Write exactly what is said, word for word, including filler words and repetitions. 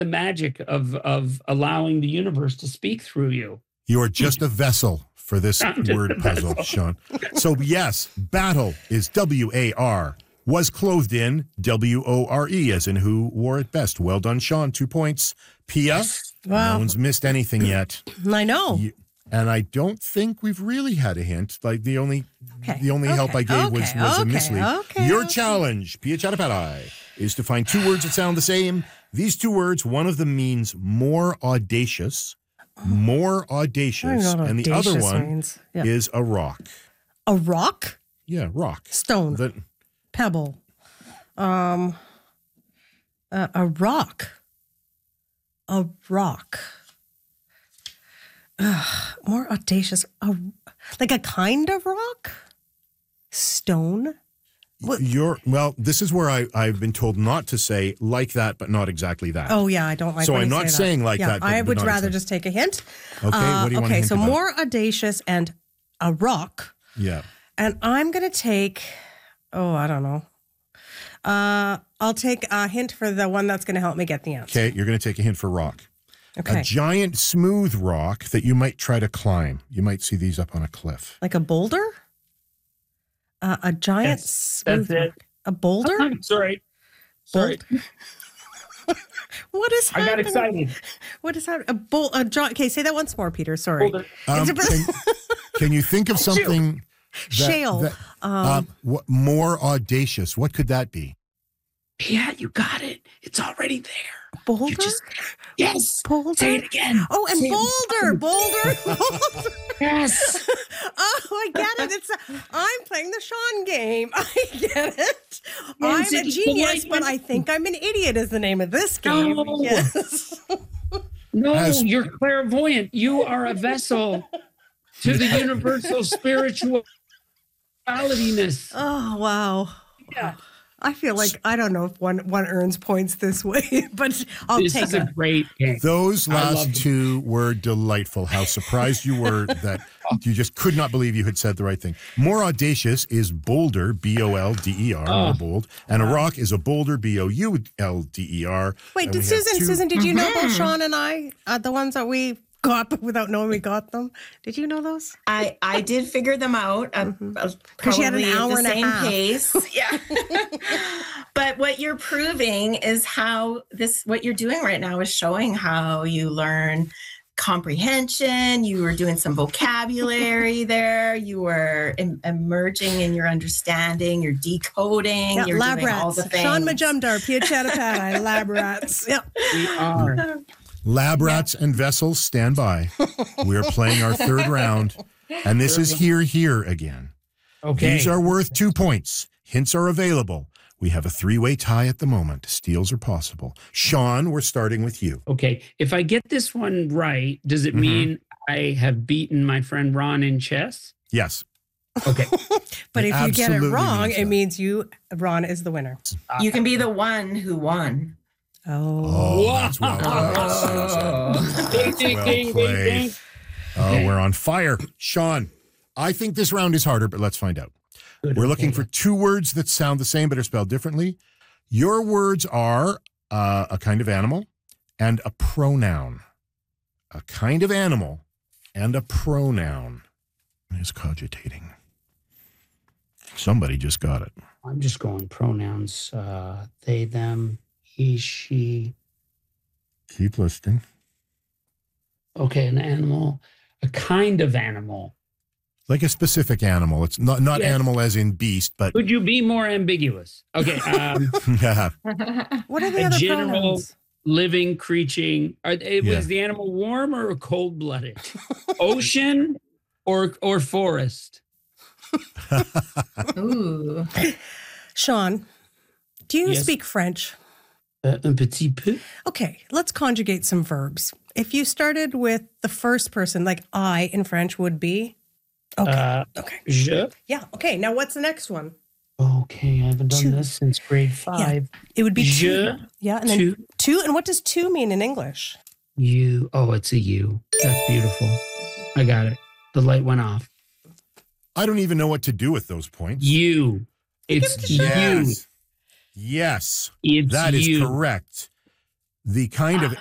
the magic of of allowing the universe to speak through you. You are just a vessel for this word puzzle, Sean. So yes, battle is W A R. Was clothed in W O R E, as in who wore it best. Well done, Sean. Two points. Pia, wow. No one's missed anything yet. I know. You, and I don't think we've really had a hint. Like the only okay. the only okay. help I gave okay. was, was okay. a mislead. Okay. Your okay. challenge, Pia Chattopadhyay, is to find two words that sound the same. These two words, one of them means more audacious, more audacious, and the other one yeah. is a rock. A rock? Yeah, rock. Stone. The, Pebble. Um, uh, a rock. A rock. Ugh, more audacious. A, like a kind of rock? Stone? What? You're, well, this is where I, I've been told not to say like that, but not exactly that. Oh, yeah, I don't like So when I'm you not say saying that. like yeah, that. But, I but would not rather exactly. just take a hint. Okay, uh, what do you want Okay, to hint so about? more audacious and a rock. Yeah. And I'm going to take, oh, I don't know. Uh, I'll take a hint for the one that's going to help me get the answer. Okay, you're going to take a hint for rock. Okay. A giant smooth rock that you might try to climb. You might see these up on a cliff. Like a boulder? Uh, a giant Yes, smooth that's it. rock. A boulder? I'm sorry. Sorry. What is I got happening? excited. What is happening? A bowl, a giant. Okay, say that once more, Peter. Sorry. Boulder. Um, can, can you think of something? That, Shale. That, Um, uh, what, more audacious. What could that be? Yeah, you got it. It's already there. Boulder? You just, yes. Boulder? Say it again. Oh, and Say it. boulder, boulder, boulder. Yes. Oh, I get it. It's a, I'm playing the Sean game. I get it. Yes, I'm a it's genius, the but I think I'm an idiot is the name of this game. No. Yes. No, Has- you're clairvoyant. You are a vessel to the universal spiritualityness. Oh, wow. Yeah. I feel like, I don't know if one, one earns points this way, but I'll This take is it. a great game. Those I love last them. two were delightful. How surprised you were that you just could not believe you had said the right thing. More audacious is boulder, B O L D E R, Oh. more bold. And a rock is a boulder, B O U L D E R. Wait, And did we have Susan, two- Susan, did you know both Sean and I, uh, the ones that we got but without knowing we got them? Did you know those? I, I did figure them out. Uh, Mhm. uh, 'Cause she had an probably at hour the and a same half. pace. Yeah. But what you're proving is how this, what you're doing right now is showing how you learn comprehension. You were doing some vocabulary there. You were em- emerging in your understanding. You're decoding. Yeah, you're lab doing all rats. the things. Sean Majumdar, Pia Chattopadhyay, lab rats. Yep. We are. Lab rats and vessels, stand by. We're playing our third round, and this is here, here again. Okay. These are worth two points. Hints are available. We have a three-way tie at the moment. Steals are possible. Sean, we're starting with you. Okay. If I get this one right, does it Mhm. mean I have beaten my friend Ron in chess? Yes. Okay. But It if you get it absolutely wrong, means it that. means you, Ron, is the winner. You can be the one who won. Oh. Oh, that's well played. Susan. Ding, That's ding, well ding, ding, played. ding. Oh, we're on fire. Sean, I think this round is harder, but let's find out. Good, We're okay. looking for two words that sound the same but are spelled differently. Your words are uh, a kind of animal and a pronoun. A kind of animal and a pronoun. Is cogitating. Somebody just got it. I'm just going pronouns. Uh, they, them, he, she. Keep listening. Okay, an animal, a kind of animal. Like a specific animal. It's not not Yes. animal as in beast, but Could you be more ambiguous? Okay. Um, What are the A other general- pronouns? living, creating. Are, it, Yeah. Was the animal warm or cold blooded? Ocean or or forest? Ooh. Sean, do you Yes. speak French? Uh, un petit peu. Okay, let's conjugate some verbs. If you started with the first person, like I in French would be. Okay. Uh, okay. je. Yeah. Okay. Now what's the next one? Okay, I haven't done Two. this since grade five. It would be Je, two. Yeah. And then two. two. And what does two mean in English? You. Oh, it's a you. That's beautiful. I got it. The light went off. I don't even know what to do with those points. You. It's to you. Yes. Yes. It's That is you. correct. the kind of